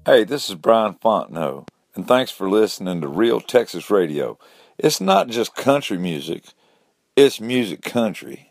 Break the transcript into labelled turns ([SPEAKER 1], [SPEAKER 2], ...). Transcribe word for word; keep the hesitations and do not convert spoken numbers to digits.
[SPEAKER 1] Hey, this is Brian Fontenot, and thanks for listening to Real Texas Radio. It's not just country music, it's music country.